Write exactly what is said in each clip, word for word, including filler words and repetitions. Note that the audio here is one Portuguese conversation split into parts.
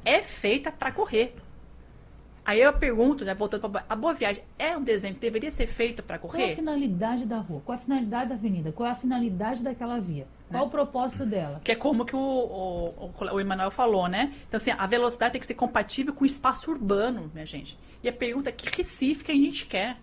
é feita para correr. Aí eu pergunto, né, voltando para a Boa Viagem, é um desenho que deveria ser feito para correr? Qual é a finalidade da rua? Qual é a finalidade da avenida? Qual é a finalidade daquela via? Qual é o propósito dela? Que é como que o, o, o Emanuel falou, né? Então, assim, a velocidade tem que ser compatível com o espaço urbano, minha gente. E a pergunta é que Recife que a gente quer?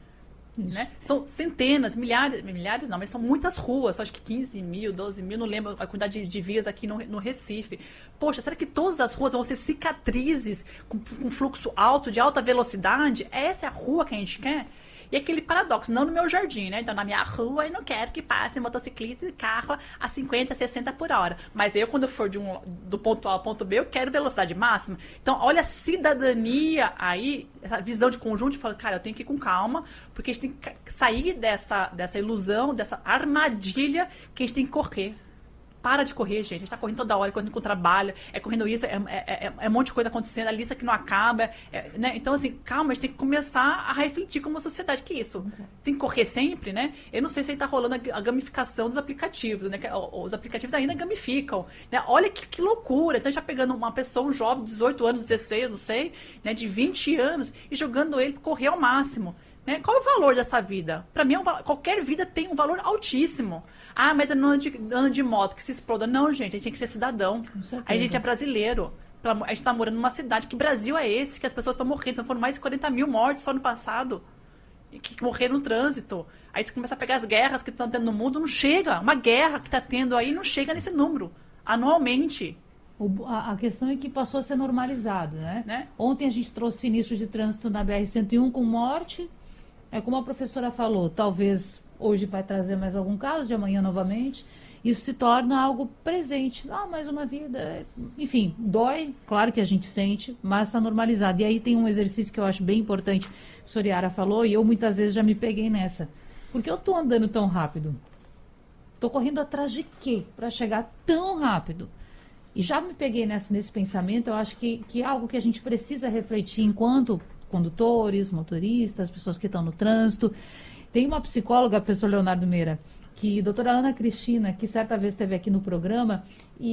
Né? São centenas, milhares, milhares não, mas são muitas ruas, acho que quinze mil, doze mil, não lembro a quantidade de, de vias aqui no, no Recife. Poxa, será que todas as ruas vão ser cicatrizes com, com fluxo alto, de alta velocidade? Essa é a rua que a gente quer? E aquele paradoxo, não no meu jardim, né? Então, na minha rua, eu não quero que passe motocicleta e carro a cinquenta, sessenta por hora. Mas eu, quando eu for de um, do ponto A ao ponto B, eu quero velocidade máxima. Então, olha a cidadania aí, essa visão de conjunto, de falar, cara, eu tenho que ir com calma, porque a gente tem que sair dessa, dessa ilusão, dessa armadilha que a gente tem que correr. Para de correr, gente. A gente tá correndo toda hora, correndo com o trabalho, é correndo isso, é, é, é, é um monte de coisa acontecendo, a lista que não acaba. É, né? Então, assim, calma, a gente tem que começar a refletir como sociedade. Que isso? Okay. Tem que correr sempre, né? Eu não sei se aí tá rolando a, a gamificação dos aplicativos, né? Os aplicativos ainda gamificam, né? Olha que, que loucura. Então, já pegando uma pessoa, um jovem de dezoito anos, dezesseis, não sei, né? De vinte anos, e jogando ele correr ao máximo. Né? Qual é o valor dessa vida? Para mim, é um, qualquer vida tem um valor altíssimo. Ah, mas é ano de, ano de moto que se exploda. Não, gente, a gente tem que ser cidadão. A gente é brasileiro. A gente está morando numa cidade. Que Brasil é esse que as pessoas estão morrendo? Então, foram mais de quarenta mil mortes só no passado. Que, que morreram no trânsito. Aí você começa a pegar as guerras que estão tendo no mundo. Não chega. Uma guerra que está tendo aí não chega nesse número. Anualmente. O, a, a questão é que passou a ser normalizado, né? né? Ontem a gente trouxe sinistro de trânsito na B R cento e um com morte. É como a professora falou, talvez hoje vai trazer mais algum caso, de amanhã novamente. Isso se torna algo presente. Ah, mais uma vida. Enfim, dói, claro que a gente sente, mas está normalizado. E aí tem um exercício que eu acho bem importante, que a Soriara falou, e eu muitas vezes já me peguei nessa. Porque eu estou andando tão rápido? Estou correndo atrás de quê? Para chegar tão rápido? E já me peguei nessa, nesse pensamento, eu acho que, que é algo que a gente precisa refletir enquanto condutores, motoristas, pessoas que estão no trânsito. Tem uma psicóloga, professor Leonardo Meira, que, doutora Ana Cristina, que certa vez esteve aqui no programa,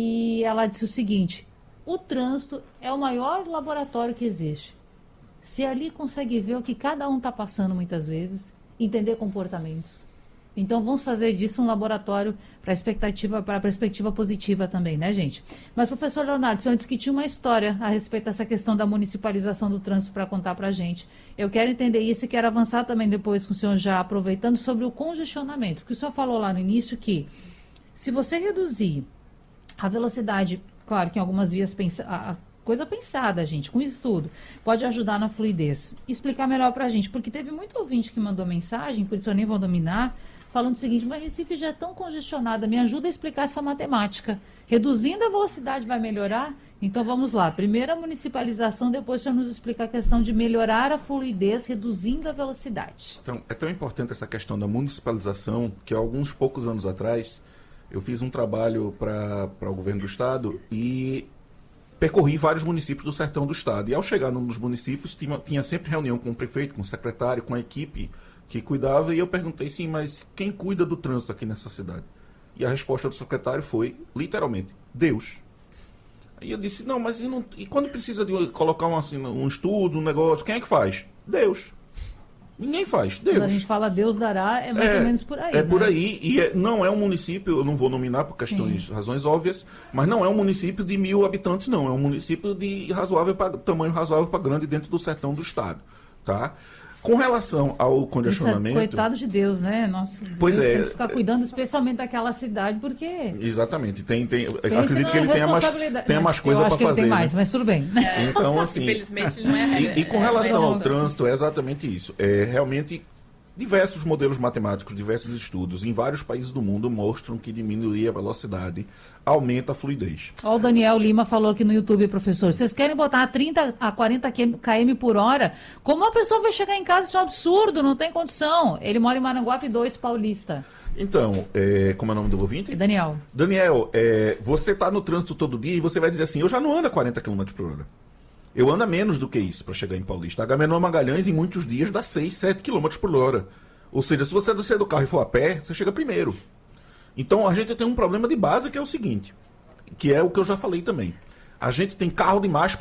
e ela disse o seguinte: o trânsito é o maior laboratório que existe. Se ali consegue ver o que cada um está passando muitas vezes, entender comportamentos. Então vamos fazer disso um laboratório para expectativa, para perspectiva positiva também, né, gente? Mas, professor Leonardo, o senhor disse que tinha uma história a respeito dessa questão da municipalização do trânsito para contar para a gente. Eu quero entender isso e quero avançar também depois com o senhor já aproveitando sobre o congestionamento. Porque o senhor falou lá no início que se você reduzir a velocidade, claro que em algumas vias pensa, a, a coisa pensada, gente, com estudo, pode ajudar na fluidez. Explicar melhor para a gente, porque teve muito ouvinte que mandou mensagem, por isso eu nem vou dominar, falando o seguinte: mas Recife já é tão congestionada, me ajuda a explicar essa matemática. Reduzindo a velocidade vai melhorar? Então vamos lá. Primeiro a municipalização, depois o senhor nos explica a questão de melhorar a fluidez reduzindo a velocidade. Então, é tão importante essa questão da municipalização que há alguns poucos anos atrás eu fiz um trabalho para o governo do estado e percorri vários municípios do sertão do estado. E ao chegar nos municípios, tinha, tinha sempre reunião com o prefeito, com o secretário, com a equipe que cuidava, e eu perguntei, sim, mas quem cuida do trânsito aqui nessa cidade? E a resposta do secretário foi, literalmente, Deus. Aí eu disse, não, mas e, não, e quando precisa de colocar um, assim, um estudo, um negócio, quem é que faz? Deus. Ninguém faz, Deus. Quando a gente fala Deus dará, é mais é, ou menos por aí, É né? por aí, e é, não é um município, eu não vou nominar por questões, sim, razões óbvias, mas não é um município de mil habitantes, não. É um município de razoável pra, tamanho razoável para grande dentro do sertão do estado, tá? Com relação ao congestionamento... Isso é coitado de Deus, né? Nossa, pois Deus é, tem que ficar cuidando especialmente daquela cidade, porque... Exatamente. Tem, tem, tem acredito que ele tenha mais, tenha mais coisa para fazer. Eu acho que ele tem mais, né? Mas tudo bem. É, então, assim... Infelizmente, ele não é a regra. E, e com relação ao trânsito, é exatamente isso. É realmente... Diversos modelos matemáticos, diversos estudos em vários países do mundo mostram que diminuir a velocidade aumenta a fluidez. Ó, o Daniel Lima falou aqui no YouTube, professor, vocês querem botar a trinta a quarenta quilômetros por hora? Como uma pessoa vai chegar em casa? Isso é um absurdo, não tem condição. Ele mora em Maranguape dois, Paulista. Então, é, como é o nome do ouvinte? Daniel. Daniel, é, você está no trânsito todo dia e você vai dizer assim, eu já não ando a quarenta quilômetros por hora. Eu ando a menos do que isso para chegar em Paulista. A Agamenon Magalhães, em muitos dias, dá seis, sete quilômetros por hora. Ou seja, se você descer do carro e for a pé, você chega primeiro. Então, a gente tem um problema de base que é o seguinte, que é o que eu já falei também. A gente tem carro demais